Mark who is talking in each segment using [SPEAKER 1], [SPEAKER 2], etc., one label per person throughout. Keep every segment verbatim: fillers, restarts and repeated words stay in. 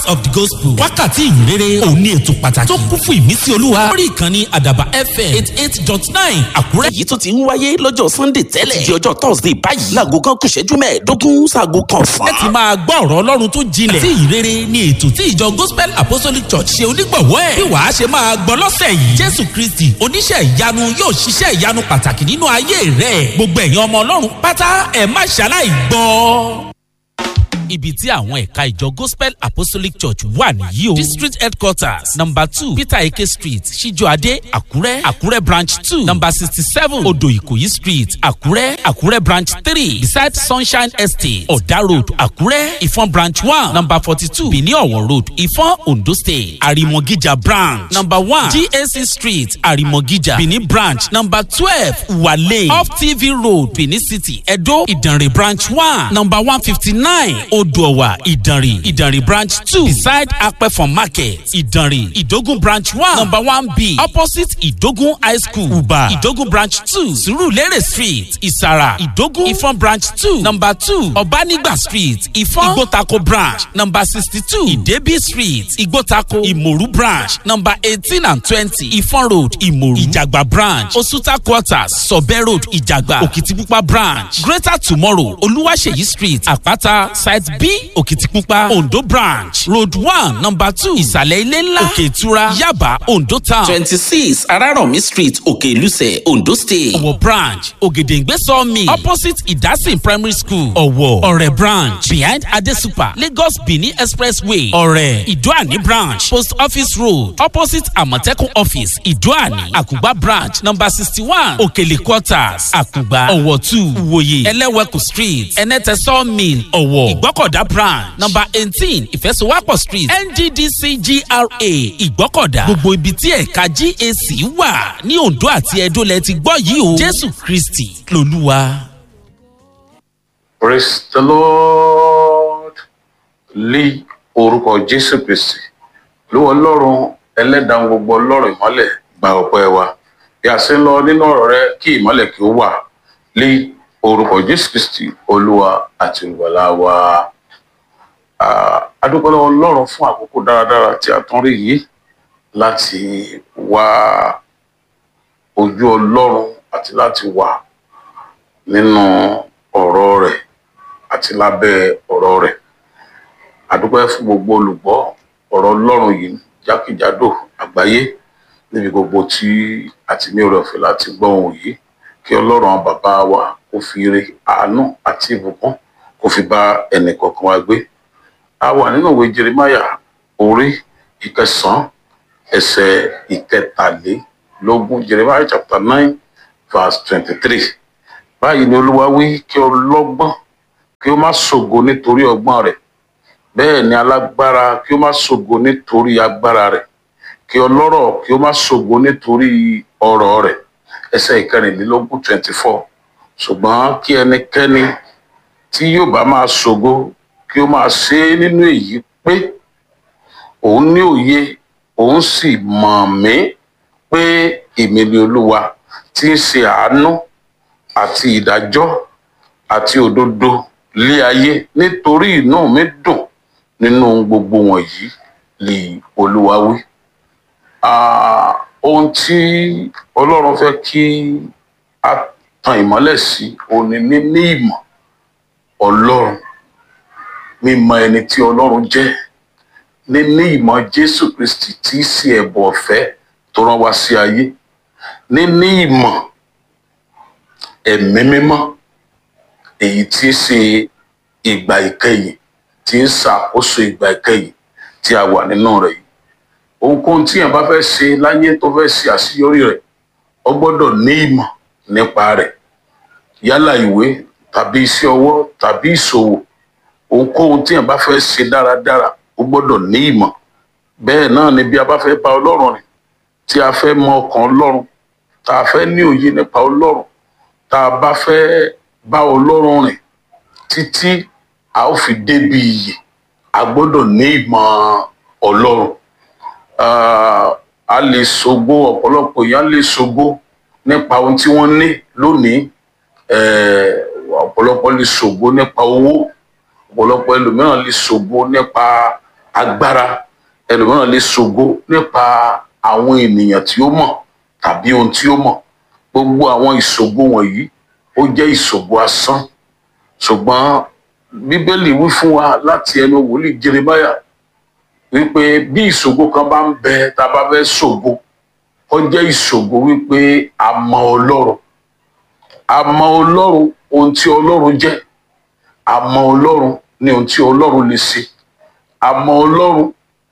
[SPEAKER 1] of the gospel. wákàtí ìyìnrere òun ní ètò pàtàkì tó kún fún ìmísí olúwa lórí ìkànnì àdàbà f m eight eight dot nine àkúrẹ́.
[SPEAKER 2] èyí tó ti ń wáyé lọ́jọ́ sunday tẹ́lẹ̀ di ọjọ́ thursday báyìí láago kan kù ìṣẹ́jú mẹ́ẹ̀ẹ́dógún sáago kan ọ̀sán.
[SPEAKER 1] ẹ ti máa gbọ́ ọ̀rọ̀ ọlọ́run tó jinlẹ̀ sí ìrere ní ètò tí ìjọ gospel apostolic church ṣe onígbọ̀wọ́ ẹ̀. bí wàá ṣe máa gbọ́ lọ́sẹ̀ yìí jésù kristi oníṣẹ́ ìyanu yóò ṣiṣẹ́ ìyanu pàtàkì nínú ayé rẹ̀. gbogbo ẹ̀yin ọmọ ọlọ́run pátá ẹ̀ má ṣaláì gbọ́. Ibi tí àwọn ẹ̀ka ìjọ Gospel Apostolic Church wà nìyí o. District headquarters number two Peter Eke Street, Ṣíjọ́adé, Àkúrẹ́. Àkúrẹ́ branch two number sixty-seven Odò Ìkòyí Street, Àkúrẹ́. Àkúrẹ́ branch three beside Sunshine Estate, Ọ̀dà Road, Àkúrẹ́. Ìfọ̀n branch one number forty-two Bìní Ọ̀wọ̀ Road, Ìfọ̀n, Ondo State. Àrìmọ̀gíjà branch number one G A C Street, Àrìmọ̀gíjà. Bìní branch number twelve Wale off T V Road, Bìní City, Edo. Ìdànrè branch one number one fifty-nine Odowa Ìdànrè. Ìdànrè branch two beside Apẹ̀fọ̀n Market. Ìdànrè. Ìdógún branch one number one B opposite Ìdógún High School. Uba. Ìdógún branch two Surulere Street. Ìsàrà. Ìdógún. Ìfọ̀n branch two number two Ọ̀bánigba Street. Ìfọ̀n. Ìgbótako branch number sixty-two Ìdẹ́bí Street. Ìgbótako. Ìmòrú branch number eighteen and twenty Ìfọ̀n Road Ìmòrú. Ìjàgbá branch Osuta quarters Sọ̀bẹ́ Road Ìjàgbá. Òkìtìpupa branch Greater Tomorrow Olúwaṣèyí Street Àpáta site B Òkìtìpupa Ondo branch road one number two Ìsàlẹ̀ Ilé Ńlá Òkè Ìtura Yaba Ondo town
[SPEAKER 2] twenty-six Arárọ̀mí Street Òkè Ìlúsẹ̀ Ondo State.
[SPEAKER 1] Ọ̀wọ̀ branch Ògèdèǹgbé sawmill opposite Ìdásìn primary school Ọ̀wọ̀. Ọ̀rẹ́ branch behind Adesupa Lagos Benin expressway Ọ̀rẹ́. Ìdúàní branch post office road opposite Àmọ̀tẹ́kùn office Ìdúàní. Àkùgbá branch number sixty-one Òkèlè quarters Àkùgbá. Ọ̀wọ̀ two Ìwòye Ẹlẹ́wẹ̀kù street Ẹnẹ́tẹ̀ sawmill Ọ̀wọ̀. Ìgbọ́kọ̀dá branch number eighteen Ìfẹsowápọ̀ street N G D C G R A Ìgbọ́kọ̀dá. Gbogbo ibi tí ẹ̀ka G A C wà ní Ondo àti Edo lẹ ti gbọ́ yìí o. Jésù Kristi lolúwa.
[SPEAKER 3] Praise the Lord. Lí orúkọ Jésù Kristi. Lówó Ọlọ́run ẹlẹ́dàá gbogbo ọlọ́run ìmọ́lẹ̀ gba ọpẹ́ wa. Bí a ṣe ń lọ nínú ọ̀rọ̀ rẹ kí ìmọ́lẹ̀ kí ó wà. Lí orúkọ Jésù Kristi olúwa àti olùgbàlà wa. A dúpẹ́ lọ́wọ́ Ọlọ́run fún àkókò dáradára tí a tún rí yìí láti wá ojú Ọlọ́run àti láti wà nínú ọ̀rọ̀ rẹ̀ àti lábẹ́ ọ̀rọ̀ rẹ̀. A dúpẹ́ fún gbogbo olùgbọ́ ọ̀rọ̀ Ọlọ́run yìí jákèjádò àgbáyé níbi gbogbo tí a ti ní oore ọ̀fẹ́ láti gbọ́ ohùn yìí. Kí Ọlọ́run àwọn bàbá wa kó fi ire àánú àti ìbùkún kó fi bá ẹnì kọ̀ọ̀kan wa gbé. A wà nínú ìwé Jeremáyà orí ìkẹsàn-án ẹsẹ̀ ìkẹtàlélógún Jeremiah chapter nine verse twenty-three. Báyìí ni Olúwa wí kí ọlọ́gbọ́n kí ó má ṣògo nítorí ọgbọ́n rẹ̀, bẹ́ẹ̀ ni alágbára kí ó má ṣògo nítorí agbára rẹ̀, kí ọlọ́rọ̀ kí ó má ṣògo nítorí ọrọ̀ rẹ̀. Ẹsẹ̀ ìkẹrìnlélógún twenty-four. Ṣùgbọ́n kí ẹnikẹ́ni tí yóò bá máa ṣògo kí ó máa ṣe é nínú èyí pé òun ní òye òun sì mọ̀ mí pé èmi ni Olúwa tí ń ṣe àánú àti ìdájọ́ àti òdodo lé ayé, nítorí inú mi dùn nínú gbogbo wọ̀nyí lè Olúwa wí. Ohun tí Ọlọ́run fẹ́ kí a tan ìmọ́lẹ̀ sí òun ni níní ìmọ̀ Ọlọ́run, mímọ̀ ẹni tí Ọlọ́run jẹ́, níní ìmọ̀ Jésù Kristi tí í ṣe ẹ̀bùn ọ̀fẹ́ tó rán wá sí ayé, níní ìmọ̀ ẹ̀mí mímọ́ èyí tí í ṣe ìgbà ìkẹyìn, tí ń ṣàkóso ìgbà ìkẹyìn tí a wà nínú rẹ̀ yìí. Ohunkóhun tí èèyàn bá fẹ́ ṣe láyé tó fẹ́ ṣe àṣeyọrí rẹ̀, ó gbọ́dọ̀ ní ìmọ̀ nípa rẹ̀. Yálà ìwé tàbí iṣẹ́ ọwọ́ tàbí ìṣòwò, ohunkóhun tí èèyàn bá fẹ́ ṣe dáradára ó gbọ́dọ̀ ní ìmọ̀. Bẹ́ẹ̀ náà ni bí a bá fẹ́ bá Ọlọ́run rìn, tí a fẹ́ mọ ọkàn Ọlọ́run, tá a fẹ́ ní òye nípa Ọlọ́run, tá a bá fẹ́ bá Ọlọ́run rìn títí a ó fi débi iyè, a gbọ́dọ̀ ní ìmọ̀ Ọlọ́run. A lè ṣògo, ọ̀pọ̀lọpọ̀ èèyàn lè ṣògo nípa ohun tí wọ́n ní lónìí. Ọ̀pọ̀lọpọ̀ lè ṣògo nípa owó, ọ̀pọ̀lọpọ̀ ẹlòmíràn lè ṣògo nípa agbára, ẹlòmíràn lè ṣògo nípa àwọn ènìyàn tí ó mọ̀ tàbí ohun tí ó mọ̀. Gbogbo àwọn ìṣògo wọ̀nyí ó jẹ́ ìṣògo asán. Ṣùgbọ́n Bíbélì wí fún wa láti ẹnu wòlíì Jeremáyà wípé bí ìṣògo kan bá ń bẹ tá a bá fẹ́ ṣògo, ó jẹ́ ìṣògo wípé a mọ Ọlọ́run. A mọ Ọlọ́run, ohun tí Ọlọ́run jẹ́. A mọ Ọlọ́run ní ohun tí Ọlọ́run lè ṣe. A mọ Ọlọ́run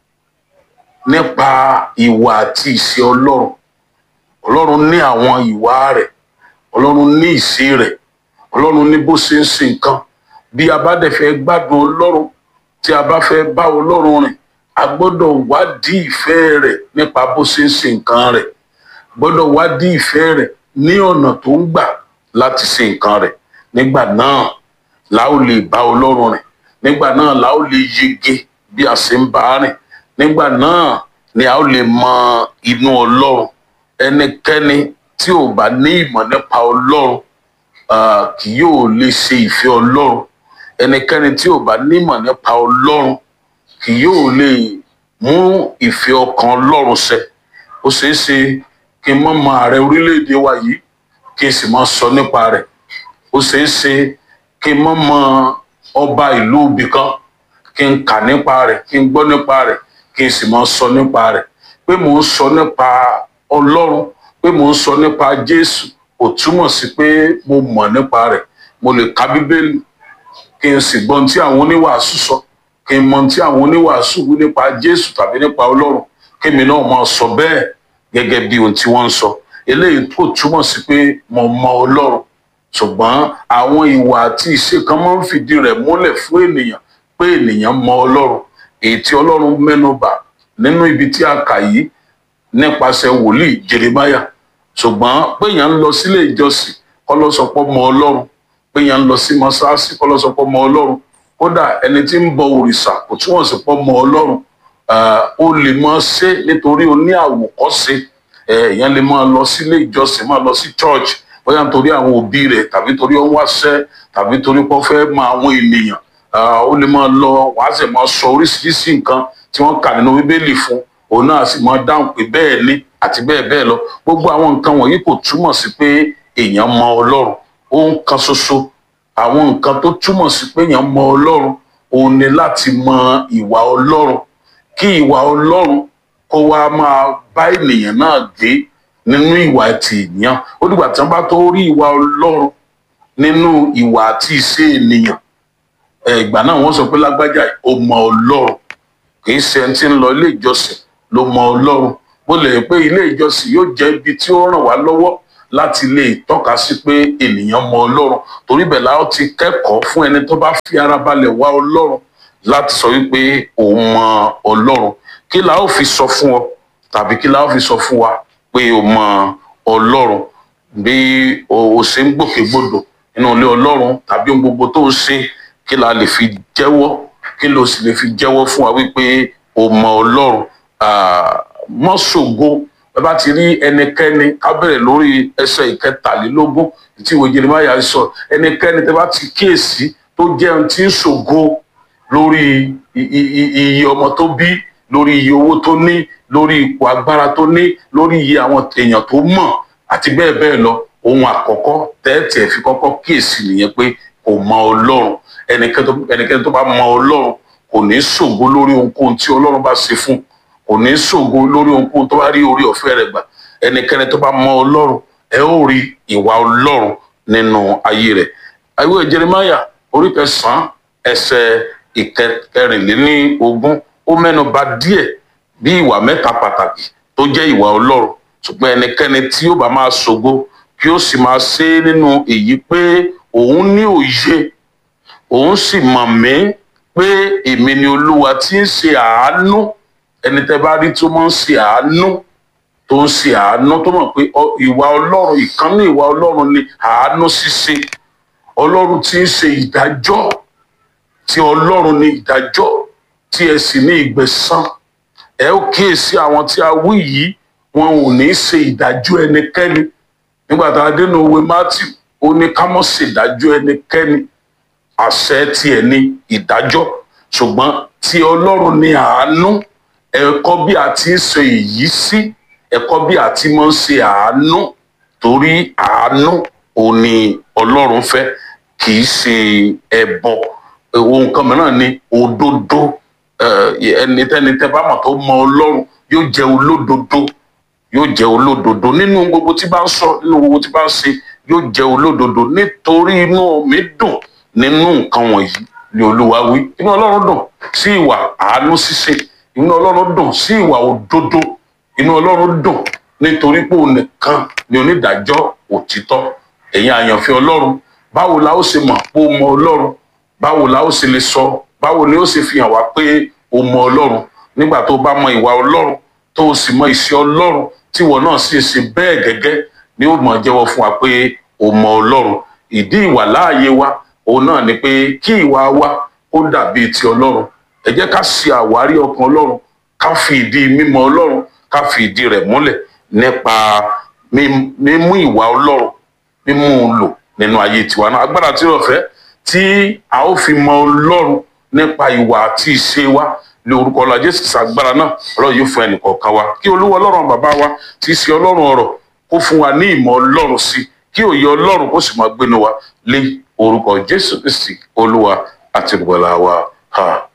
[SPEAKER 3] nípa ìwà àti ìṣe Ọlọ́run. Ọlọ́run ní àwọn ìwà rẹ̀. Ọlọ́run ní ìṣe rẹ̀. Ọlọ́run ní bó ṣe ń ṣe nǹkan. Bí a bá dẹ̀ fẹ́ gbádùn Ọlọ́run, tí a bá fẹ́ bá Ọlọ́run rìn, a gbọ́dọ̀ wádìí ìfẹ́ rẹ̀ nípa bó ṣe ń ṣe nǹkan rẹ̀. Gbọ́dọ̀ wádìí ìfẹ́ rẹ̀ ní ọ̀nà tó ń gbà láti ṣe nǹkan rẹ̀. Nígbà náà la ó lè bá Ọlọ́run rìn. Nígbà náà la ó lè yege bí a ṣe ń bá a rìn. Nígbà náà ni a ó lè mọ inú Ọlọ́run. Ẹnikẹ́ni tí ò bá ní ìmọ̀ nípa Ọlọ́run kì yóò lè ṣe ìfẹ́ Ọlọ́run. Ẹnikẹ́ni tí ò bá ní ìmọ̀ nípa Ọlọ́run kì yóò lè mú ìfẹ́ ọkàn Ọlọ́run ṣẹ. Ó ṣeé ṣe kí n mọ̀ mọ ààrẹ orílẹ̀-èdè wa yìí kí n sì máa sọ nípa rẹ̀. Ó ṣeé ṣe kí n mọ̀ mọ ọba ìlú ibì kan kí n kà nípa rẹ̀, kí n gbọ́ nípa rẹ̀, kí n sì máa sọ nípa rẹ̀. Pé mò ń sọ nípa Ọlọ́run, pé mò ń sọ nípa Jésù, kò túmọ̀ sí pé mo mọ̀ nípa rẹ̀. Mo lè ka Bíbélì kí n sì gbọ́ ohun tí àwọn oníwàásù sọ, kí n mọ ohun tí àwọn oníwàásù wí nípa Jésù tàbí nípa Ọlọ́run, kí èmi náà máa sọ bẹ́ẹ̀ gẹ́gẹ́ bí ohun tí wọ́n ń sọ. Eléyìí kò túmọ̀ sí pé mo mọ Ọlọ́run. Ṣùgbọ́n àwọn ìwà àti ìṣe kan máa ń fìdí rẹ̀ múlẹ̀ fún ènìyàn pé ènìyàn mọ Ọlọ́run. Èyí tí Ọlọ́run mẹ́nubà nínú ibi tí a kà yìí nípasẹ̀ wòlíì Jeremáyà. Ṣùgbọ́n pé èèyàn ń lọ sílé ìjọsìn kọ́ ló sọ pé mọ Ọlọ́run, pé èèyàn ń lọ sí mọ́ṣáláṣí kọ́ ló sọ pé mọ Ọlọ́run. Kódà ẹni tí ń bọ òrìṣà kò túmọ̀ sí pé mọ Ọlọ́run. Ó lè máa ṣe nítorí ó ní àwòkọ́ṣe. Èèyàn lè máa lọ sílé ìjọsìn, máa lọ sí church bóyá nítorí àwọn òbí rẹ̀ tàbí torí ó ń wáṣẹ́ tàbí torí pé ó fẹ́ mọ àwọn ènìyàn. Ó lè máa lọ wàá sì máa sọ oríṣiríṣi nǹkan tí wọ́n kà nínú Bíbélì fún, òun náà sì máa dáhùn pé bẹ́ẹ̀ ni àti bẹ́ẹ̀ bẹ́ẹ̀ lọ. Gbogbo àwọn nǹkan wọ̀nyí kò túmọ̀ sí pé èèyàn mọ Ọlọ́run. Ohun kan ṣoṣo, àwọn nǹkan tó túmọ̀ sí pé èèyàn mọ Ọlọ́run, òun ni láti mọ ìwà Ọlọ́run. Kí ìwà Ọlọ́run kó wá máa bá ènìyàn náà gbé nínú ìwà àti ènìyàn. Ó dìgbà tí wọ́n bá tó rí ìwà Ọlọ́run nínú ìwà àti ìṣe ènìyàn, ìgbà náà wọ́n sọ pé lágbájá ó mọ Ọlọ́run. Kì í ṣe ẹni tí ń lọ ilé ìjọsìn ló mọ Ọlọ́run. Bó lè pé ilé ìjọsìn yóò jẹ́ ibi tí ó ràn wá lọ́wọ́ láti lè tọ́ka sí pé ènìyàn mọ Ọlọ́run. Torí bẹ́ẹ̀ la ó ti kẹ́kọ̀ọ́ fún ẹni tó bá fi ara balẹ̀ wá Ọlọ́run láti sọ wípé òun mọ Ọlọ́run. Kí la ó fi sọ fún ọ tàbí kí la ó fi sọ fún wa pé o mọ Ọlọ́run? Bí o ṣe ń gbòkègbodò nínú ilé Ọlọ́run tàbí ohun gbogbo tó ń ṣe, kí la lè fi jẹ́wọ́, kí ló sì lè fi jẹ́wọ́ fún wa wípé o mọ Ọlọ́run? Mọ́ ṣògo. Ẹ bá ti rí ẹnikẹ́ni, ká bẹ̀rẹ̀ lórí ẹsẹ̀ ìkẹtàlélógún tí ìwé Jeremáyà sọ. Ẹnikẹ́ni tẹ́ bá ti kíyèsí tó jẹ́ ohun tí ń ṣògo lórí iye ọmọ tó bí, lórí iye owó tó ní, lórí ipò agbára tó ní, lórí iye àwọn èèyàn tó mọ̀ àti bẹ́ẹ̀ bẹ́ẹ̀ lọ, ohun àkọ́kọ́ tẹ́ẹ̀tì ẹ̀ fi kọ́kọ́ kíyèsí nìyẹn pé kò mọ Ọlọ́run. Ẹnikẹ́ni tó bá mọ Ọlọ́run kò ní ṣògo lórí ohunkóhun tí Ọlọ́run bá ṣe fún, kò ní ṣògo lórí ohunkóhun tó bá rí orí ọ̀fẹ́ rẹ̀ gbà. Ẹnikẹ́ni tó bá mọ Ọlọ́run, ẹ ó rí ìwà Ọlọ́run nínú ayé rẹ̀. Ìwé Jeremáyà orí kẹsàn-án ẹsẹ̀ ìkẹrìnlélógún ó mẹ́nu bà díẹ̀ bí ìwà mẹ́ta pàtàkì tó jẹ́ ìwà Ọlọ́run. Ṣùgbọ́n ẹnikẹ́ni tí ó bá máa ṣògo kí ó sì máa ṣe nínú èyí pé òun ní òye, òun sì mọ̀ mí pé èmi ni Olúwa tí ń ṣe àánú. Ẹni tẹ́ bá rí tó máa ń ṣe àánú, tó ń ṣe àánú, tó mọ̀ pé ìwà Ọlọ́run, ìkànnì ìwà Ọlọ́run ni àánú ṣíṣe. Ọlọ́run tí ń ṣe ìdájọ́, tí Ọlọ́run ní ìdájọ́, tí ẹ sì ní ìgbẹ̀san. Ẹ ó kíyèsí àwọn tí a wí yìí, wọn ò ní ṣe ìdájọ́ ẹnikẹ́ni. Nígbà tá a dé nínú ìwé Mátíù, ó ní ká má ṣe ìdájọ́ ẹnikẹ́ni. Àṣẹ tiẹ̀ ní ìdájọ́. Ṣùgbọ́n tí ọlọ́run ní àánú, ẹ̀kọ́ bí a ti ń ṣe èyí sí, ẹ̀kọ́ bí a ti máa ń ṣe àánú, torí àánú òun ni ọlọ́run fẹ́, kì í ṣe ẹbọ. Ohun kan mìíràn ni òdodo. Ẹni tẹ́ni tẹ́ bá mọ̀ tó mọ ọlọ́run yóò jẹ́ olódodo, yóò jẹ́ olódodo nínú gbogbo tí bá ń sọ, nínú gbogbo tí bá ń ṣe, yóò jẹ́ olódodo, nítorí inú mi dùn nínú nǹkan wọ̀nyí ni Olúwa wí. Inú ọlọ́run dùn sí ìwà àánú ṣíṣe, inú ọlọ́run dùn sí ìwà òdodo, inú ọlọ́run dùn nítorí pé òun nìkan ni onídàájọ́ òtítọ́. Ẹ̀yin àyànfẹ́ ọlọ́run, báwo la ó ṣe mọ̀ pé o mọ ọlọ́run? Báwo la ó ṣe lè sọ, báwo ni ó ṣe fi hàn wá pé o mọ ọlọ́run? Nígbà tó bá mọ ìwà ọlọ́run, tó o sì mọ ìṣe ọlọ́run, tí ìwọ náà sì ṣe bẹ́ẹ̀ gẹ́gẹ́, ni ó mọ̀ jẹ́wọ́ fún wa pé o mọ ọlọ́run. Ìdí ìwà láàyè wa òun náà ni pé kí ìwà wa ó dàbí ti ọlọ́run. Ẹ jẹ́ ká ṣe àwárí ọkàn ọlọ́run, ká fi ìdí mímọ̀ ọlọ́run, ká fi ìdí rẹ̀ múlẹ̀ nípa mímú ìwà ọlọ́run, mímú un lò nínú ayé tiwa náà. Agbára tí ó fẹ́ tí a ó fi mọ ọlọ́run nípa ìwà àti ìṣe wa ní orúkọ ọlá Jésù, ṣàgbára náà ọlọ́run yóò fún ẹnìkọ̀ọ̀kan wa. Kí Olúwa ọlọ́run bàbá wa tí í ṣe ọlọ́run ọ̀rọ̀ kó fún wa ní ìmọ̀ ọlọ́run sí, kí òye ọlọ́run kó sì máa gbénu wa lé orúkọ Jésù Kristi Olúwa àti ìgbàlà wa.